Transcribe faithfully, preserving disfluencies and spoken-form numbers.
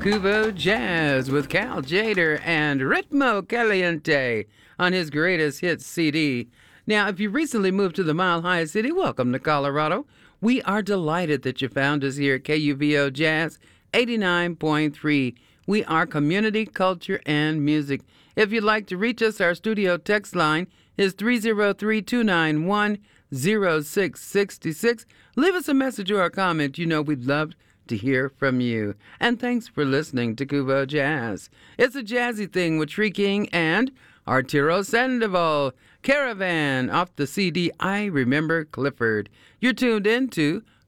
Cubo Jazz with Cal Jader and Ritmo Caliente on his greatest hits C D. Now, if you recently moved to the Mile High City, welcome to Colorado. We are delighted that you found us here at K U V O Jazz eighty-nine point three. We are community, culture, and music. If you'd like to reach us, our studio text line is three oh three, two nine one, oh six six six. Leave us a message or a comment. You know we'd love to hear from you. And thanks for listening to Cubo Jazz. It's a jazzy thing with Tree King and Arturo Sandoval. Caravan off the C D I Remember Clifford. You're tuned in to